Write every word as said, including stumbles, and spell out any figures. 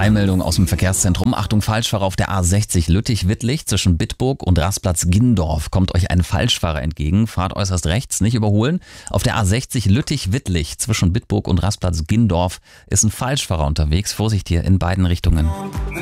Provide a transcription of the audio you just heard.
Eilmeldung aus dem Verkehrszentrum. Achtung, Falschfahrer auf der A sechzig Lüttich-Wittlich zwischen Bitburg und Rastplatz-Gindorf. Kommt euch ein Falschfahrer entgegen. Fahrt äußerst rechts, nicht überholen. Auf der A sechzig Lüttich-Wittlich zwischen Bitburg und Rastplatz-Gindorf ist ein Falschfahrer unterwegs. Vorsicht hier in beiden Richtungen.